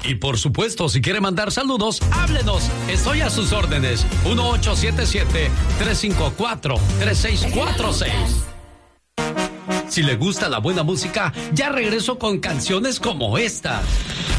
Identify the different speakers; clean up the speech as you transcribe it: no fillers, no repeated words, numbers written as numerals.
Speaker 1: Y por supuesto, si quiere mandar saludos, háblenos. Estoy a sus órdenes. 1877-354-3646. Si le gusta la buena música, ya regreso con canciones como esta.